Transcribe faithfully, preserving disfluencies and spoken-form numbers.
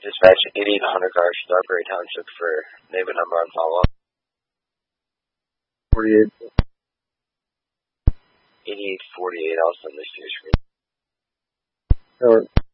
Dispatch eighty-eight hundred cars, Darbury Township for name and number on follow-up. forty-eight. eighty-eight forty-eight, I'll send this to your screen. That works.